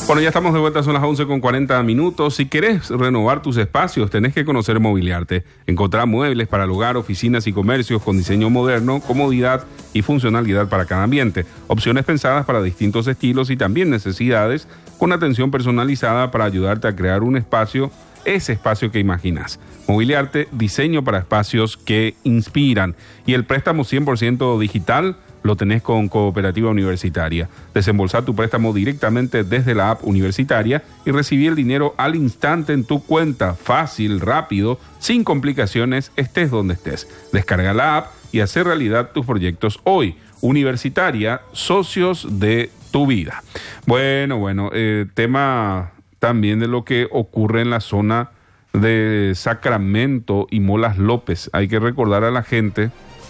Bueno, ya estamos de vuelta, son las 11:40. Si querés renovar tus espacios, tenés que conocer Mobiliarte. Encontrar muebles para el hogar, oficinas y comercios con diseño moderno, comodidad y funcionalidad para cada ambiente. Opciones pensadas para distintos estilos y también necesidades, con atención personalizada para ayudarte a crear un espacio, ese espacio que imaginas. Mobiliarte, diseño para espacios que inspiran. Y el préstamo 100% digital lo tenés con Cooperativa Universitaria. Desembolsar tu préstamo directamente desde la app universitaria y recibir el dinero al instante en tu cuenta. Fácil, rápido, sin complicaciones, estés donde estés. Descarga la app y hacer realidad tus proyectos hoy. Universitaria, socios de tu vida. Bueno, tema también de lo que ocurre en la zona de Sacramento y Molas López. Hay que recordar a la gente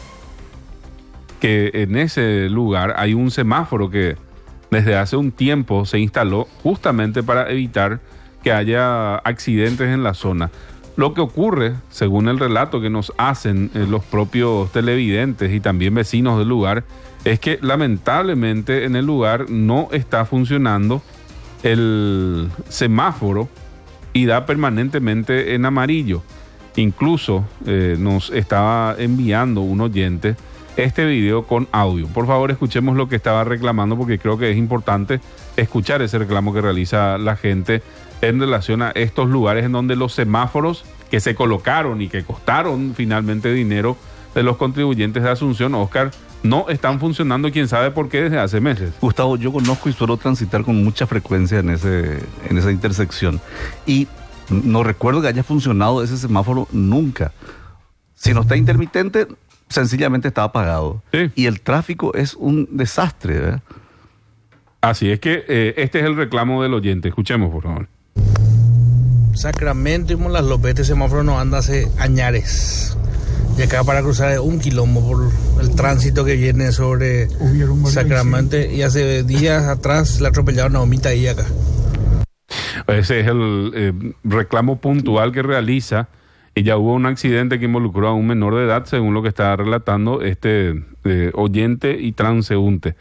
que en ese lugar hay un semáforo que desde hace un tiempo se instaló justamente para evitar que haya accidentes en la zona. Lo que ocurre, según el relato que nos hacen los propios televidentes y también vecinos del lugar, es que lamentablemente en el lugar no está funcionando el semáforo y da permanentemente en amarillo. Incluso nos estaba enviando un oyente este video con audio. Por favor, escuchemos lo que estaba reclamando, porque creo que es importante escuchar ese reclamo que realiza la gente en relación a estos lugares en donde los semáforos que se colocaron y que costaron finalmente dinero de los contribuyentes de Asunción, Oscar, no están funcionando, quién sabe por qué, desde hace meses. Gustavo, yo conozco y suelo transitar con mucha frecuencia en esa intersección y no recuerdo que haya funcionado ese semáforo nunca. Si no está intermitente, sencillamente está apagado. Sí. Y el tráfico es un desastre, ¿verdad? Así es que este es el reclamo del oyente. Escuchemos, por favor. Sacramento y Molas López, este semáforo no anda hace añares. Y acá para cruzar es un quilombo por el tránsito que viene sobre Sacramento. Y hace días atrás le atropellaron a Omita ahí acá. Ese es el reclamo puntual que realiza. Y ya hubo un accidente que involucró a un menor de edad, según lo que está relatando este oyente y transeúnte,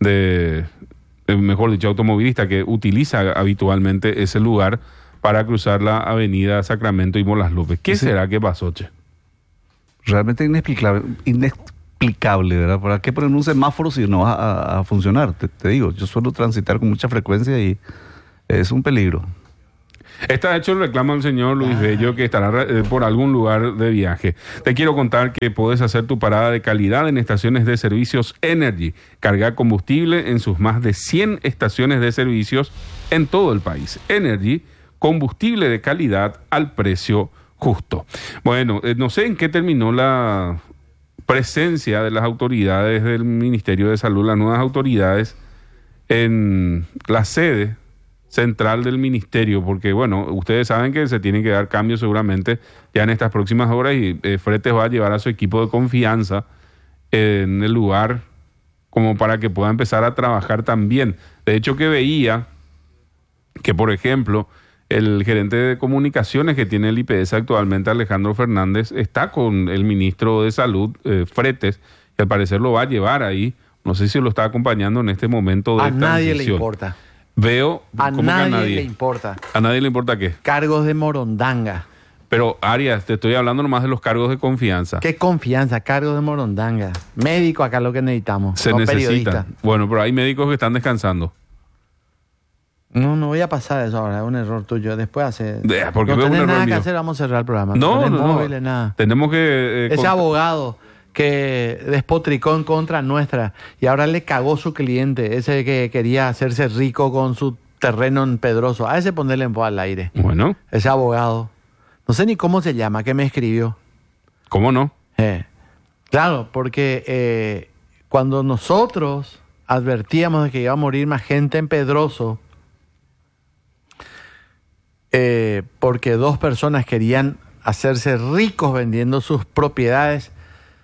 mejor dicho, automovilista, que utiliza habitualmente ese lugar para cruzar la avenida Sacramento y Molas López. ¿Qué será que pasó, che? Realmente inexplicable, ¿verdad? ¿Para qué poner un semáforo si no va a funcionar? Te digo, yo suelo transitar con mucha frecuencia y es un peligro. Está hecho el reclamo del señor Luis Bello, que estará por algún lugar de viaje. Te quiero contar que podés hacer tu parada de calidad en estaciones de servicios Energy. Cargar combustible en sus más de 100 estaciones de servicios en todo el país. Energy, combustible de calidad al precio justo. Bueno, no sé en qué terminó la presencia de las autoridades del Ministerio de Salud, las nuevas autoridades, en la sede central del ministerio, porque bueno, ustedes saben que se tienen que dar cambios seguramente ya en estas próximas horas y Fretes va a llevar a su equipo de confianza en el lugar como para que pueda empezar a trabajar también. De hecho, que veía que, por ejemplo, el gerente de comunicaciones que tiene el IPS actualmente, Alejandro Fernández, está con el ministro de Salud, Fretes, que al parecer lo va a llevar ahí. No sé si lo está acompañando en este momento de transición. A nadie le importa. Veo... A nadie le importa. ¿A nadie le importa qué? Cargos de morondanga. Pero, Arias, te estoy hablando nomás de los cargos de confianza. ¿Qué confianza? Cargos de morondanga. Médico, acá lo que necesitamos. Se necesita. Bueno, pero hay médicos que están descansando. No voy a pasar eso ahora, es un error tuyo. Después hace... Porque no tenés nada que hacer, vamos a cerrar el programa. No. Móviles, nada. Tenemos que... Ese abogado que despotricó en contra nuestra y ahora le cagó su cliente, ese que quería hacerse rico con su terreno en Pedroso, a ese ponerle en voz al aire. Bueno. Ese abogado, no sé ni cómo se llama, que me escribió. ¿Cómo no? Claro, porque cuando nosotros advertíamos de que iba a morir más gente en Pedroso, porque 2 personas querían hacerse ricos vendiendo sus propiedades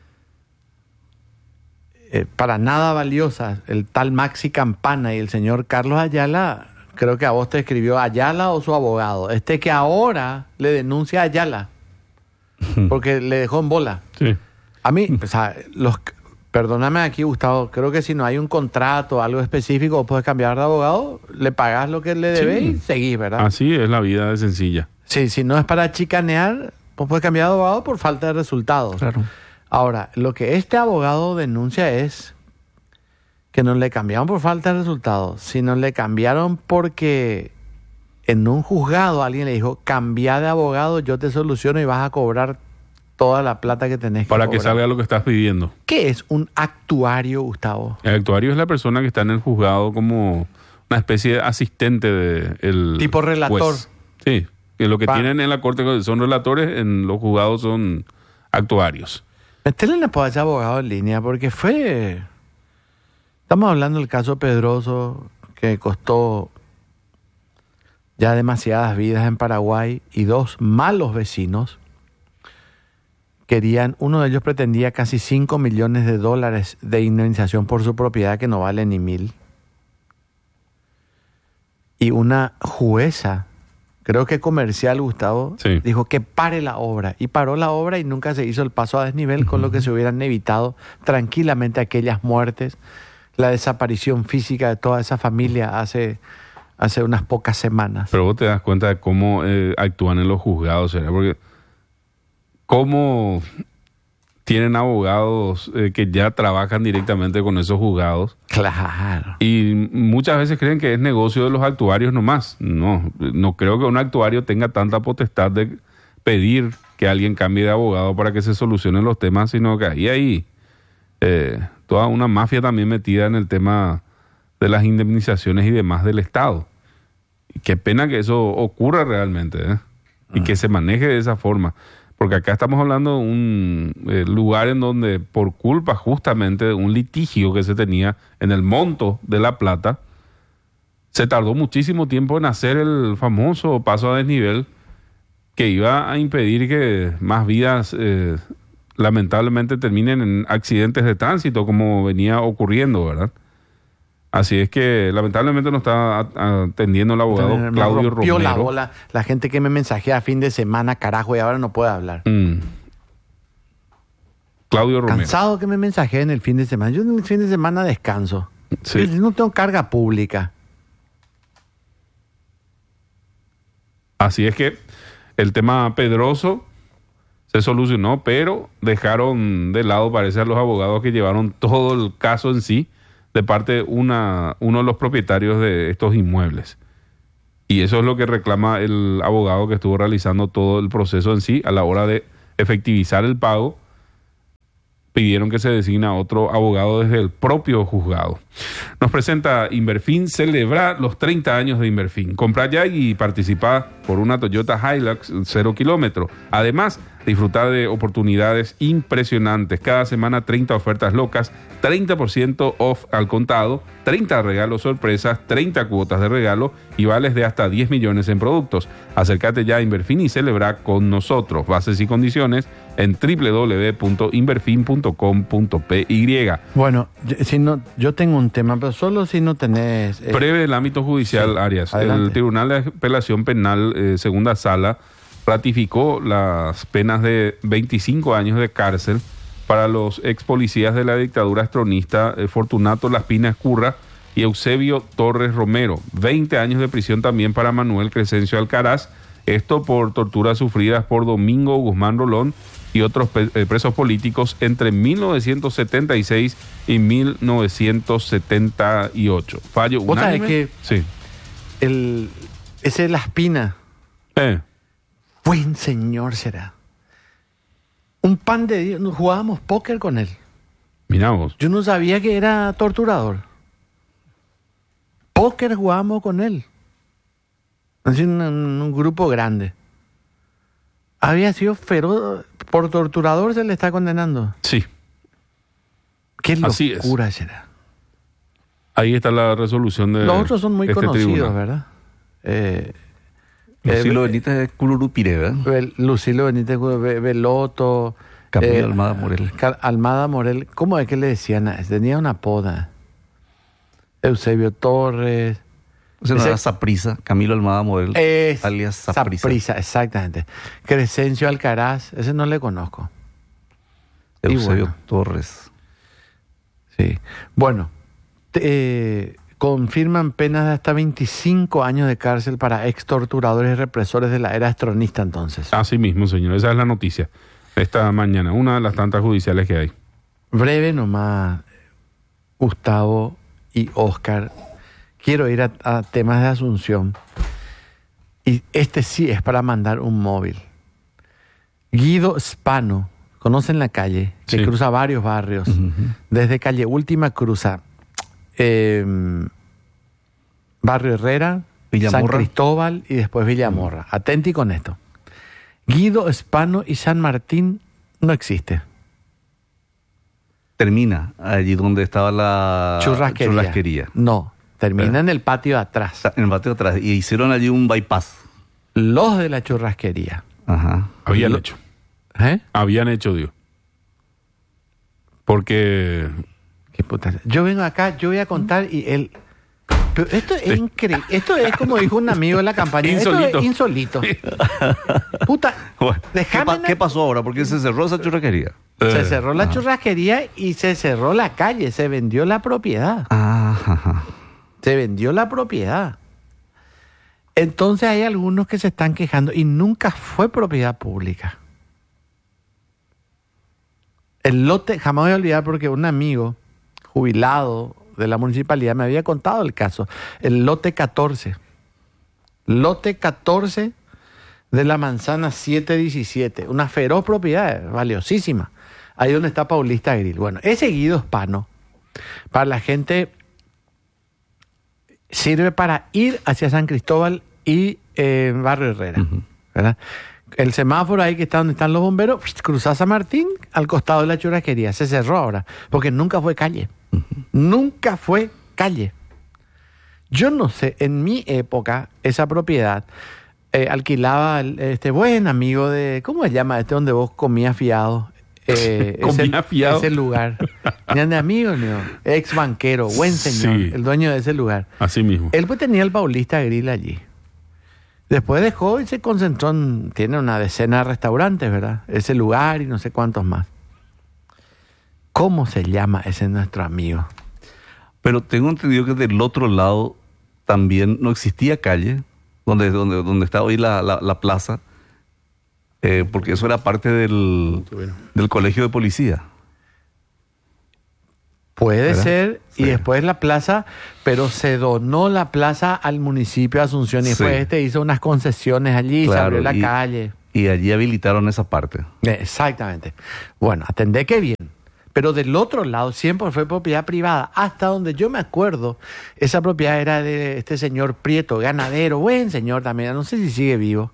para nada valiosas, el tal Maxi Campana y el señor Carlos Ayala, creo que a vos te escribió Ayala o su abogado, que ahora le denuncia a Ayala porque le dejó en bola. Sí. A mí, o sea, perdóname aquí, Gustavo, creo que si no hay un contrato, algo específico, puedes cambiar de abogado, le pagas lo que le debes y seguís, ¿verdad? Así es la vida de sencilla. Sí, si no es para chicanear, pues puedes cambiar de abogado por falta de resultados. Claro. Ahora, lo que este abogado denuncia es que no le cambiaron por falta de resultados, sino le cambiaron porque en un juzgado alguien le dijo, cambia de abogado, yo te soluciono y vas a cobrar toda la plata que tenés que Para cobrar. que salga lo que estás pidiendo. ¿Qué es un actuario, Gustavo? El actuario es la persona que está en el juzgado como una especie de asistente del Tipo relator. juez. Sí, que lo que tienen en la corte son relatores, en los juzgados son actuarios. Metele en la ese abogado en línea porque fue... Estamos hablando del caso Pedroso que costó ya demasiadas vidas en Paraguay y dos malos vecinos querían, uno de ellos pretendía casi $5 millones de indemnización por su propiedad que no vale ni 1.000. Y una jueza, creo que comercial, Gustavo, Sí. dijo que pare la obra. Y paró la obra y nunca se hizo el paso a desnivel, con lo que se hubieran evitado tranquilamente aquellas muertes, la desaparición física de toda esa familia hace unas pocas semanas. Pero vos te das cuenta de cómo actúan en los juzgados, ¿verdad? Porque cómo tienen abogados que ya trabajan directamente con esos juzgados. Claro. Y muchas veces creen que es negocio de los actuarios nomás. No creo que un actuario tenga tanta potestad de pedir que alguien cambie de abogado para que se solucionen los temas, sino que ahí hay toda una mafia también metida en el tema de las indemnizaciones y demás del Estado. Y qué pena que eso ocurra realmente, y que se maneje de esa forma. Porque acá estamos hablando de un lugar en donde, por culpa justamente de un litigio que se tenía en el monto de la plata, se tardó muchísimo tiempo en hacer el famoso paso a desnivel que iba a impedir que más vidas lamentablemente terminen en accidentes de tránsito, como venía ocurriendo, ¿verdad? Así es que lamentablemente no está atendiendo el abogado Me Claudio rompió Romero. la bola la gente que me mensajea a fin de semana, carajo, y ahora no puede hablar. Claudio Romero. Cansado que me mensajeen el fin de semana. Yo en el fin de semana descanso. Sí. Yo no tengo carga pública. Así es que el tema Pedroso se solucionó, pero dejaron de lado, parece, a los abogados que llevaron todo el caso en sí, de parte de uno de los propietarios de estos inmuebles. Y eso es lo que reclama el abogado que estuvo realizando todo el proceso en sí. A la hora de efectivizar el pago, pidieron que se designe a otro abogado desde el propio juzgado. Nos presenta Inverfin, celebra los 30 años de Inverfin. Compra ya y participa por una Toyota Hilux 0 kilómetro. Además, disfrutar de oportunidades impresionantes. Cada semana 30 ofertas locas, 30% off al contado, 30 regalos sorpresas, 30 cuotas de regalo y vales de hasta 10 millones en productos. Acércate ya a Inverfin y celebra con nosotros. Bases y condiciones en www.inverfin.com.py. Bueno, yo tengo un tema, pero solo si no tenés... Breve el ámbito judicial, sí, Arias. adelante. El Tribunal de Apelación Penal, segunda sala, ratificó las penas de 25 años de cárcel para los ex policías de la dictadura astronista Fortunato Laspina Escurra y Eusebio Torres Romero. 20 años de prisión también para Manuel Crescencio Alcaraz. Esto por torturas sufridas por Domingo Guzmán Rolón y otros presos políticos entre 1976 y 1978. Fallo ¿Vos sabés unánime. que Sí. ese Laspina, buen señor será. Un pan de Dios. Jugábamos póker con él. Mirá vos. Yo no sabía que era torturador. Póker jugábamos con él. Así un grupo grande. Había sido feroz. Por torturador se le está condenando. Sí. Qué Así es. locura será. Ahí está la resolución de Los otros son muy este conocidos, tribunal. ¿verdad? Lucilo Benítez de Culurupire, ¿verdad? Lucilo Benítez, Beloto, Camilo Almada Morel. Almada Morel, ¿cómo es que le decían? Tenía una apoda. Eusebio Torres. O sea, no Ese- era Saprissa, Camilo Almada Morel, alias Saprissa. Saprissa, exactamente. Crescencio Alcaraz, ese no le conozco. Y Eusebio bueno. Torres. Sí. Bueno, confirman penas de hasta 25 años de cárcel para ex torturadores y represores de la era estronista entonces. Así mismo, señor. Esa es la noticia de esta mañana. Una de las tantas judiciales que hay. Breve nomás, Gustavo y Oscar. Quiero ir a temas de Asunción. Y este sí es para mandar un móvil. Guido Spano, conocen la calle, que Sí. cruza varios barrios. Desde calle Última cruza Barrio Herrera, Villamorra. San Cristóbal y después Villamorra. Atenti con esto. Guido Spano y San Martín no existe. Termina allí donde estaba la churrasquería. No, termina en el patio de atrás. En el patio de atrás. Y hicieron allí un bypass. Los de la churrasquería. Ajá. Habían hecho. ¿Eh? Habían hecho, Dios. Porque... Qué puta. Yo vengo acá, yo voy a contar y él... Pero esto es increíble. Esto es como dijo un amigo de la campaña. Insólito. Esto es insólito. Puta, Bueno, déjame... ¿Qué pasó ahora? ¿Por qué se cerró esa churrasquería? Se cerró la churrasquería y se cerró la calle. Se vendió la propiedad. Ajá. Se vendió la propiedad. Entonces hay algunos que se están quejando y nunca fue propiedad pública. El lote, jamás voy a olvidar porque un amigo jubilado de la municipalidad me había contado el caso. El lote 14. Lote 14 de la manzana 717. Una feroz propiedad, valiosísima. Ahí donde está Paulista Grill. Bueno, ese Guido Spano, para la gente, sirve para ir hacia San Cristóbal y Barrio Herrera. ¿Verdad? El semáforo ahí que está donde están los bomberos, cruzás San Martín al costado de la churrasquería. Se cerró ahora, porque nunca fue calle. Nunca fue calle. Yo no sé, en mi época, esa propiedad alquilaba este buen amigo de, ¿cómo se llama? Donde vos comías fiado. ¿Comía fiado? Ese lugar. Tenían de amigos, ¿no? Ex banquero, buen señor, Sí. el dueño de ese lugar. Así mismo. Él pues tenía el Paulista Grill allí. Después dejó y se concentró en... Tiene una decena de restaurantes, ¿verdad? Ese lugar y no sé cuántos más. ¿Cómo se llama ese nuestro amigo? Pero tengo entendido que del otro lado también no existía calle, donde está hoy la plaza, porque eso era parte del colegio de policía. Puede ¿Verdad? ser, y Sí. después la plaza, pero se donó la plaza al municipio de Asunción y después Sí. hizo unas concesiones allí, se Claro, abrió la y- calle. Y allí habilitaron esa parte. Exactamente. Bueno, atendé que bien. Pero del otro lado siempre fue propiedad privada. Hasta donde yo me acuerdo, esa propiedad era de este señor Prieto, ganadero, buen señor también, no sé si sigue vivo.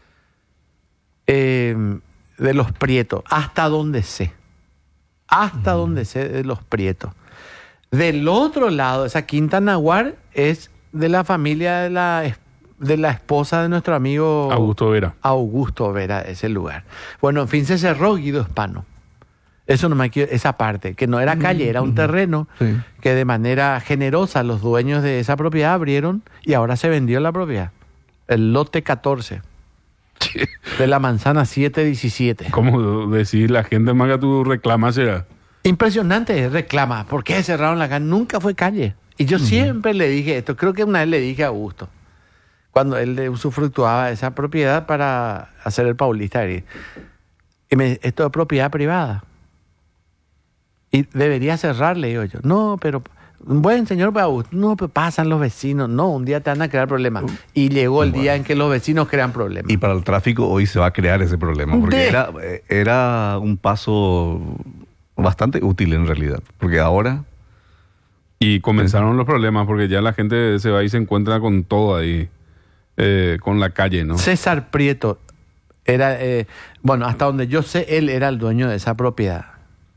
De los Prietos, hasta donde sé. Hasta donde sé de los Prietos. Del otro lado, esa Quinta Nahuar es de la familia de la esposa de nuestro amigo Augusto Vera. Augusto Vera, ese lugar. Bueno, en fin, se cerró Guido Spano. Eso no me quiero, esa parte, que no era calle, era un terreno Sí. que de manera generosa los dueños de esa propiedad abrieron y ahora se vendió la propiedad. El lote 14 de la manzana 717. ¿Cómo decir la gente en Magatú reclama será? Impresionante, reclama. ¿Por qué cerraron la calle? Nunca fue calle. Y yo siempre le dije esto, creo que una vez le dije a Augusto, cuando él usufructuaba esa propiedad para hacer el Paulista. Y esto es propiedad privada. Y debería cerrarle, digo yo. No, pero un buen señor para Augusto. No, pero pasan los vecinos. No, un día te van a crear problemas. Y llegó el día en que los vecinos crean problemas. Y para el tráfico hoy se va a crear ese problema, porque era un paso bastante útil en realidad, porque ahora... Y comenzaron los problemas porque ya la gente se va y se encuentra con todo ahí, con la calle, ¿no? César Prieto era, bueno, hasta donde yo sé, él era el dueño de esa propiedad.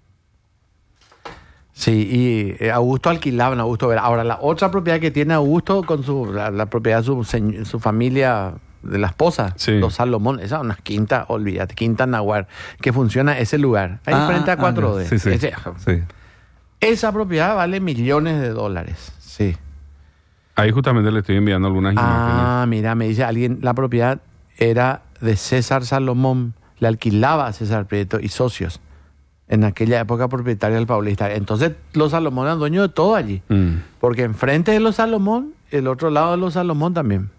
Sí, y Augusto alquilaba en Augusto Vera. Ahora, la otra propiedad que tiene Augusto con la propiedad de su familia de la esposa, Sí. los Salomón, esa es una quinta, olvídate, Quinta Nahuar, que funciona ese lugar, ahí frente a 4D. Sí, sí. Ese- Sí. esa propiedad vale millones de dólares, sí. Ahí justamente le estoy enviando algunas imágenes. Ah, mira, me dice alguien, la propiedad era de César Salomón, le alquilaba a César Prieto y socios. en aquella época propietario del Paulista. Entonces los Salomón eran dueños de todo allí. Porque enfrente de los Salomón, el otro lado de los Salomón también.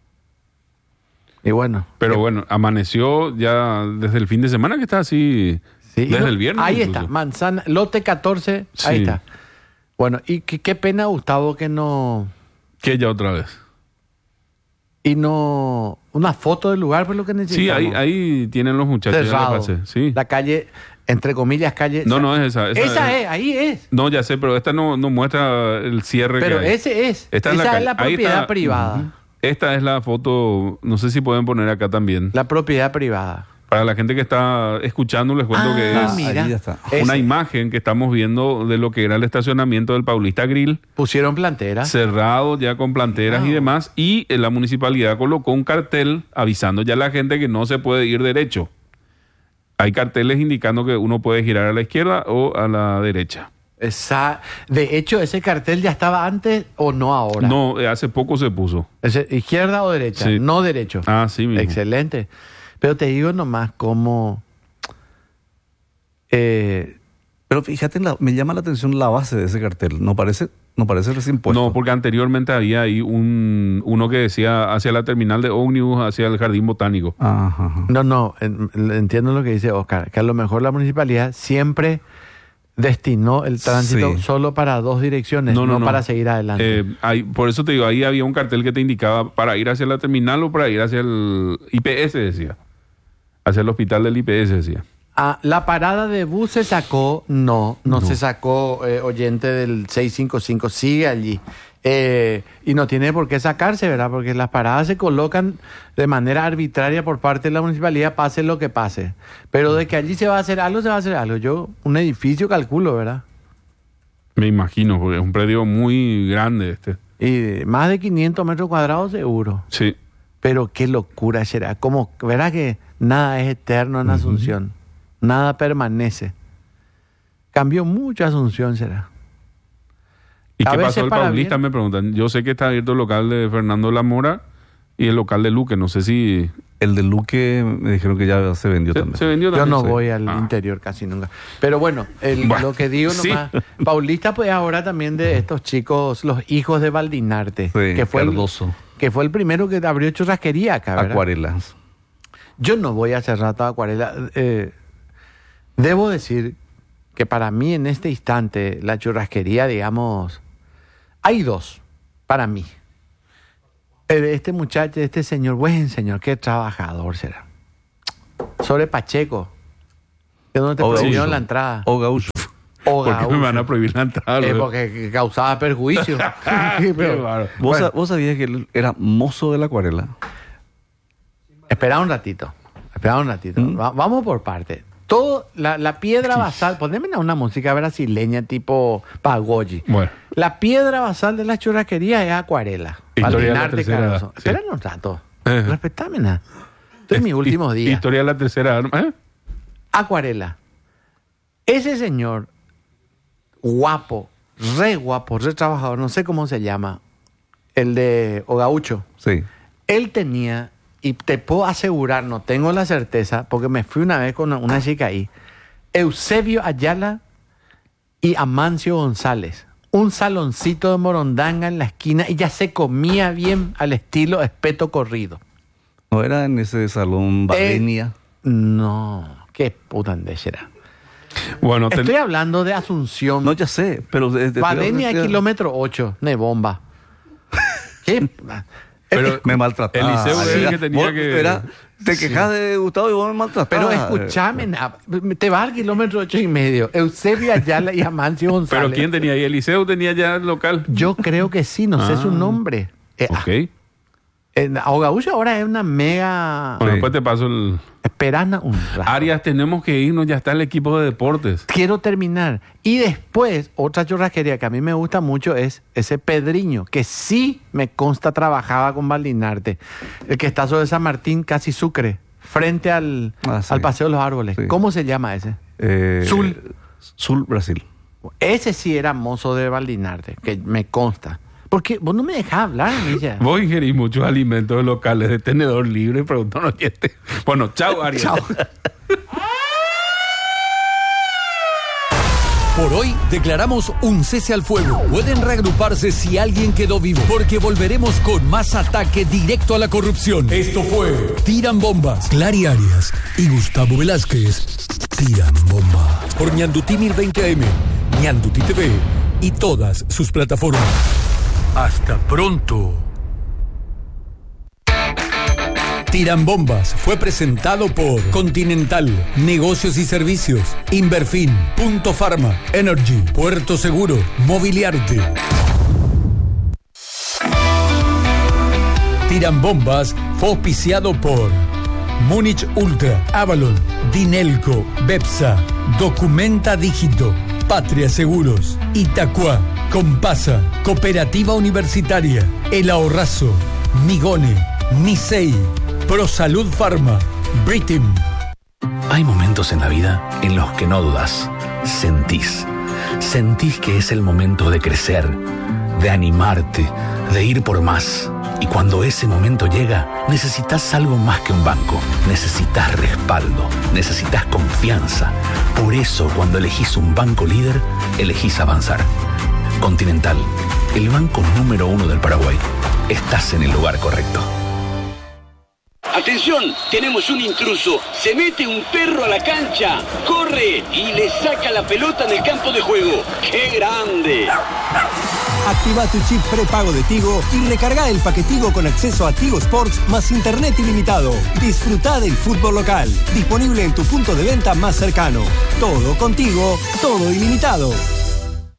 Y bueno. Pero bueno, amaneció ya desde el fin de semana que está así, sí, desde el viernes. Ahí incluso. está, manzana, lote 14, ahí Sí. está. Bueno, y qué pena, Gustavo, que no... Que ya otra vez. Y no... Una foto del lugar, pues lo que Sí, necesitamos. ahí tienen los muchachos. Ya Cerrado. la pasé, sí. La calle, entre comillas, calle... No, no es esa. Esa es, ahí es. No, ya sé, pero esta no muestra el cierre Pero que hay. ese es. Esta Esa calle. es la Ahí propiedad está. privada. Ujú. Esta es la foto, no sé si pueden poner acá también. La propiedad privada. Para la gente que está escuchando, les cuento que es mira. ahí ya está. una Ese. imagen que estamos viendo de lo que era el estacionamiento del Paulista Grill, Pusieron plantera. cerrado ya con planteras y Wow. demás, y la municipalidad colocó un cartel avisando ya a la gente que no se puede ir derecho. Hay carteles indicando que uno puede girar a la izquierda o a la derecha. De hecho, ese cartel ya estaba antes o no ahora. No, hace poco se puso. ¿Izquierda o derecha? Sí. No derecho. Ah, sí mismo. Excelente. Pero te digo nomás cómo... Pero fíjate, me llama la atención la base de ese cartel. No parece recién puesto. No, porque anteriormente había ahí uno que decía hacia la terminal de ómnibus, hacia el jardín botánico. Ajá. No, entiendo lo que dice Oscar, que a lo mejor la municipalidad siempre destinó el tránsito Sí. solo para dos direcciones, no para seguir adelante. Por eso te digo, ahí había un cartel que te indicaba para ir hacia la terminal o para ir hacia el IPS, decía. Hacia el hospital del IPS, decía. La parada de bus se sacó, no se sacó, oyente del 655, sigue allí. Y no tiene por qué sacarse, ¿verdad? Porque las paradas se colocan de manera arbitraria por parte de la municipalidad, pase lo que pase. Pero de que allí se va a hacer algo, se va a hacer algo. Yo, un edificio calculo, ¿verdad? Me imagino, porque es un predio muy grande este. Y más de 500 metros cuadrados seguro. Sí. Pero qué locura será. Como, ¿verdad que nada es eterno en Asunción? Nada permanece. Cambió mucho Asunción, será. ¿Y A qué veces pasó el para Paulista? bien. Me preguntan. Yo sé que está abierto el local de Fernando Lamora y el local de Luque. No sé si El de Luque me dijeron que ya se vendió también. se vendió Yo también. no Sí. voy al Ah. interior casi nunca. Pero bueno, Bueno, lo que digo sí. nomás, Paulista pues ahora también de estos chicos, los hijos de Valdinarte, Sí, que fue Cardoso. que fue el primero que abrió churrasquería acá, ¿verdad? Acuarelas. Yo no voy hace rato a Acuarela. Debo decir que para mí en este instante la churrasquería, digamos, hay dos para mí. Este muchacho, este señor, buen señor, qué trabajador será. Sobre Pacheco, que donde te O prohibieron Gaucho. la entrada. O Gaucho. O ¿Por qué me Gaucho. van a prohibir la entrada? Porque causaba perjuicio. Sí, pero- bárbaro. Bueno, ¿Vos sabías que él era mozo de la Acuarela? espera un ratito. Vamos por parte. Todo, la piedra basal, poneme una música brasileña tipo Pagoji. Bueno. La piedra basal de la churrasquería es Acuarela. Historia de la Valdinarte, tercera edad, Cardoso. sí. Espera un rato. Ajá. Respetame, nada. Estoy en mis últimos días. Historia de la tercera arma. ¿Eh? Acuarela. Ese señor, guapo, re trabajador, no sé cómo se llama, el de Ogaucho. Sí. Él tenía, y te puedo asegurar, no tengo la certeza, porque me fui una vez con una chica ahí, Eusebio Ayala y Amancio González. Un saloncito de morondanga en la esquina y ya se comía bien al estilo espeto corrido. ¿No era en ese salón Badenia? No, qué puta andechera. Bueno, Estoy hablando de Asunción. No, ya sé, pero... Badenia, kilómetro 8, de bomba. ¿Qué? Pero Me maltrataba. Eliseo era el que tenía Vos que- te quejas de Gustavo y vos me maltratás. Pero escúchame, te vas al kilómetro 8,5. Eusebio Ayala y Amancio González. ¿Pero quién tenía ahí? ¿Eliseo tenía ya el local? Yo creo que sí, no sé su nombre. Ok. Ahogaúcho ahora es una mega... Bueno, Sí. después te paso el... Esperana un rato. Arias, tenemos que irnos, ya está el equipo de deportes. Quiero terminar. Y después, otra churrasquería que a mí me gusta mucho es ese Pedriño, que sí me consta trabajaba con Valdinarte. El que está sobre San Martín, casi Sucre, frente al Sí. Paseo de los Árboles. Sí. ¿Cómo se llama ese? Sul. Sul, Brasil. Ese sí era mozo de Valdinarte, que me consta. Porque vos no me dejás hablar, Milla. Vos ingerís muchos alimentos locales de tenedor libre, preguntaron oyente. Bueno, chao, Arias. Chao. Por hoy declaramos un cese al fuego. Pueden reagruparse si alguien quedó vivo, porque volveremos con más ataque directo a la corrupción. Esto fue Tiran Bombas. Clary Arias y Gustavo Velázquez tiran bomba. Por Ñanduti 1020 AM, Ñanduti TV y todas sus plataformas. Hasta pronto. Tiran Bombas fue presentado por Continental, Negocios y Servicios, Inverfin, Punto Pharma, Energy, Puerto Seguro, Mobiliarte. Tiran Bombas fue auspiciado por Múnich Ultra, Avalon, Dinelco, Bepsa, Documenta Dígito, Patria Seguros, Itacua, Compasa, Cooperativa Universitaria, El Ahorrazo, Migone, Nisei, ProSalud Pharma, Britim. Hay momentos en la vida en los que no dudas, sentís que es el momento de crecer, de animarte, de ir por más. Y cuando ese momento llega, necesitas algo más que un banco. Necesitas respaldo, necesitas confianza. Por eso, cuando elegís un banco líder, elegís avanzar. Continental, el banco número 1 del Paraguay. Estás en el lugar correcto. ¡Atención! Tenemos un intruso. Se mete un perro a la cancha, corre y le saca la pelota en el campo de juego. ¡Qué grande! Activa tu chip prepago de Tigo y recarga el paquetigo con acceso a Tigo Sports más internet ilimitado. Disfruta del fútbol local. Disponible en tu punto de venta más cercano. Todo contigo, todo ilimitado.